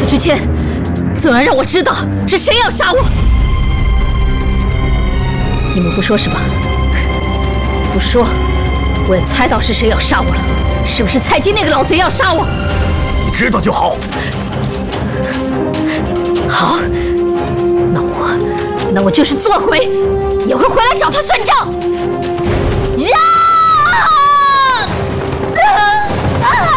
之前，总要让我知道是谁要杀我。你们不说是吧？不说，我也猜到是谁要杀我了。是不是蔡京那个老贼要杀我？ 你知道就好。 好，那我就是做鬼，也会回来找他算账。呀！